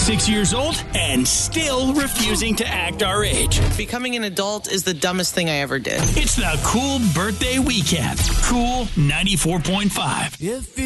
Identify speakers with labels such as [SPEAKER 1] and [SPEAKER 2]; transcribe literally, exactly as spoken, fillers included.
[SPEAKER 1] twenty-six years old and still refusing to act our age.
[SPEAKER 2] Becoming an adult is the dumbest thing I ever did.
[SPEAKER 1] It's the Cool Birthday Weekend. Cool ninety-four point five.
[SPEAKER 3] If